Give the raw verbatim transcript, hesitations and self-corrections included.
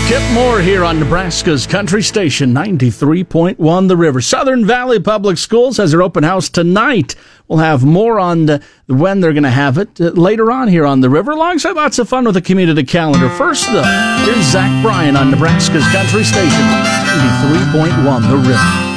Kip Moore here on Nebraska's Country Station, ninety-three point one The River. Southern Valley Public Schools has their open house tonight. We'll have more on the, when they're going to have it uh, later on here on The River, alongside lots of fun with the community calendar. First, though, here's Zach Bryan on Nebraska's Country Station, ninety-three point one The River.